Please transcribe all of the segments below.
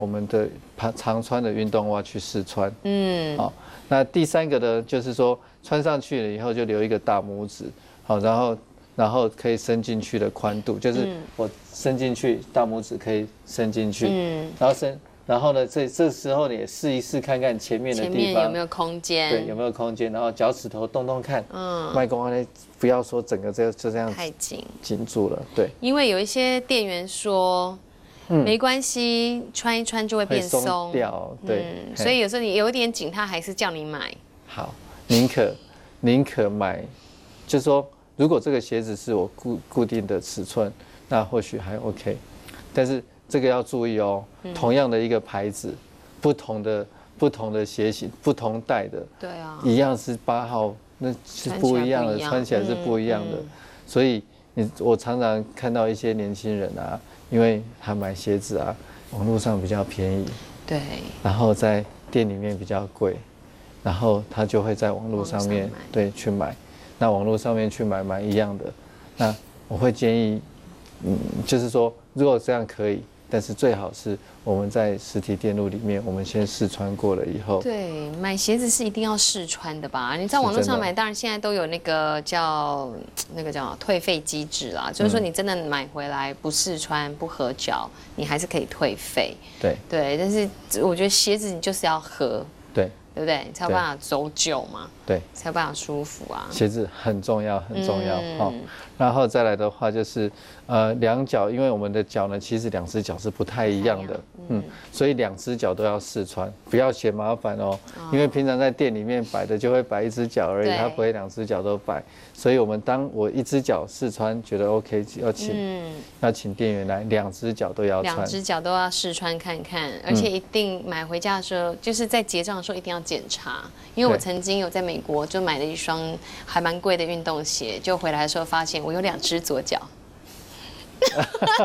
我们的常穿的运动袜去试穿。好，那第3个呢，就是说穿上去了以后就留一个大拇指，好，然后可以伸进去的宽度，就是我伸进去，大拇指可以伸进去，然后呢，这时候你也试一试看看前面的地方有没有空间， 对，有没有空间，然后脚趾头动动看，麦克风不要说整个就这样太紧住了，对。 因为有一些店员说，没关系，穿一穿就会变松掉，对。 所以有时候你有一点紧，他还是叫你买。 好，宁可买，就是说，如果这个鞋子是我固定的尺寸，那或许还 OK， 但是这个要注意哦，同样的一个牌子，不同的鞋型，不同代的， 对啊， 一样是8号，那是不一样的，穿起来是不一样的，所以我常常看到一些年轻人啊，因为他买鞋子啊，网络上比较便宜， 对， 然后在店里面比较贵，然后他就会在网络上面对去买，那网络上面去买一样的，那我会建议，就是说如果这样可以。但是最好是我们在实体店路里面，我们先试穿过了以后。 对，买鞋子是一定要试穿的吧？你在网络上买，当然现在都有那个叫退费机制啦，就是说你真的买回来不试穿不合脚，你还是可以退费。 对， 但是我觉得鞋子你就是要合。对不对？才有办法走久嘛， 对， 才有办法舒服啊。 鞋子很重要，很重要。好，然后再来的话就是，两脚，因为我们的脚呢，其实2只脚是不太一样的，所以2只脚都要试穿，不要嫌麻烦哦。因为平常在店里面摆的就会摆1只脚而已，它不会2只脚都摆。所以当我1只脚试穿觉得 OK， 要请店员来2只脚都要穿，2 只脚都要试穿看看，而且一定买回家的时候，就是在结账的时候一定要检查，因为我曾经有在美国就买了一双还蛮贵的运动鞋，就回来的时候发现我有2只左脚。为什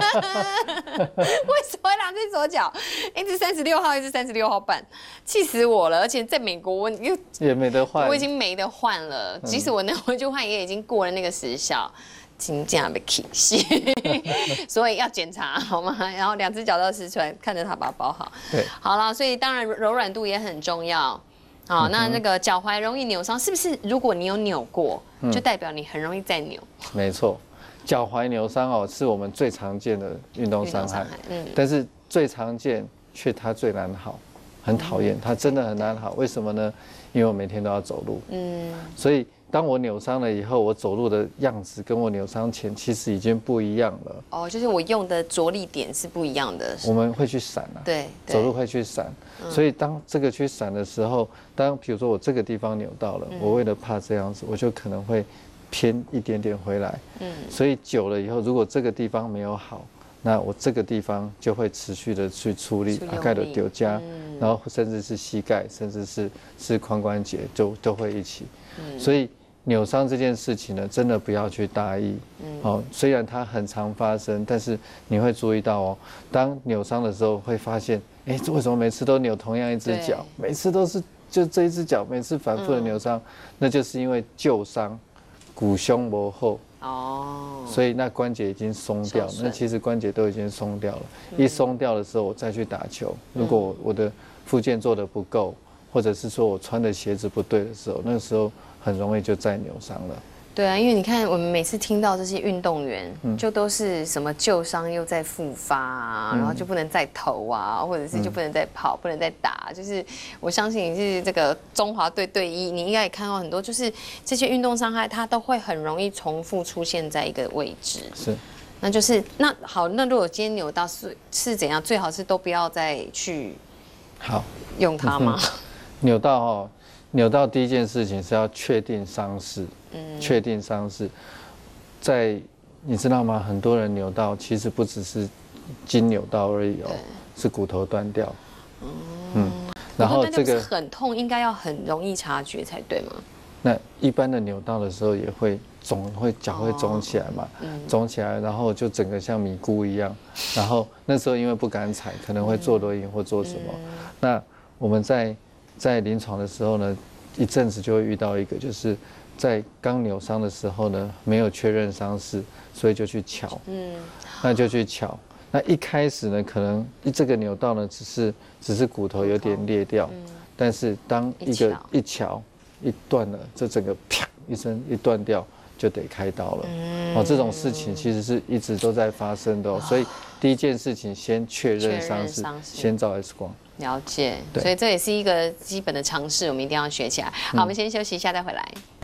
么2只左脚？一只36号，一只36号半，气死我了！而且在美国我也没得换， 我已经没得换了。即使我能回去换，也已经过了那个时效。真正被气死，所以要检查好吗？然后2只脚都试穿，看着它把它包好。 对， 好了，所以当然柔软度也很重要。好，那个脚踝容易扭伤，是不是？如果你有扭过，就代表你很容易再扭。 没错，脚踝扭伤哦，是我们最常见的运动伤害。但是最常见却它最难好，很讨厌，它真的很难好。为什么呢？因为我每天都要走路。所以。当我扭伤了以后，我走路的样子跟我扭伤前其实已经不一样了。 哦，就是我用的着力点是不一样的。 我们会去闪啊， 对， 走路会去闪。所以当这个去闪的时候，比如说我这个地方扭到了，我为了怕这样子，我就可能会偏一点点回来。所以久了以后，如果这个地方没有好，那我这个地方就会持续的去出力，大概的丢加，然后甚至是膝盖，甚至是髋关节都会一起。所以扭伤这件事情呢，真的不要去大意。虽然它很常发生，但是你会注意到哦，当扭伤的时候会发现，为什么每次都扭同样1只脚，每次都是就这1只脚，每次反复的扭伤，那就是因为旧伤，骨胸膜后。所以那关节已经松掉，那其实关节都已经松掉了。一松掉的时候，我再去打球，如果我的复健做得不够，或者是说我穿的鞋子不对的时候，那个时候很容易就再扭伤了。 对啊，因为你看我们每次听到这些运动员，就都是什么旧伤又在复发啊，然后就不能再投啊，或者是就不能再跑，不能再打。就是我相信你是这个中华队队医，你应该也看到很多，就是这些运动伤害，它都会很容易重复出现在一个位置。 是， 那就是那好，那如果今天扭到是怎样？最好是都不要再去用它吗？ 扭到第一件事情是要确定伤势。确定伤势，你知道吗？很多人扭到其实不只是筋扭到而已哦，是骨头断掉。然后这个很痛，应该要很容易察觉才对吗？ 那一般的扭到的时候也会脚会肿起来嘛，肿起来，然后就整个像米糊一样。然后那时候因为不敢踩，可能会坐轮椅或做什么。那我们在临床的时候呢，一阵子就会遇到一个就是。在刚扭伤的时候呢，没有确认伤势，所以就去瞧，那就去瞧。 那一开始呢，可能这个扭到呢，只是骨头有点裂掉，但是当一桥一断了，这整个啪一声一断掉，就得开刀了。这种事情其实是一直都在发生的所以第一件事情先确认伤势，先照 X 光。 了解，所以这也是一个基本的常识，我们一定要学起来。好，我们先休息一下，再回来。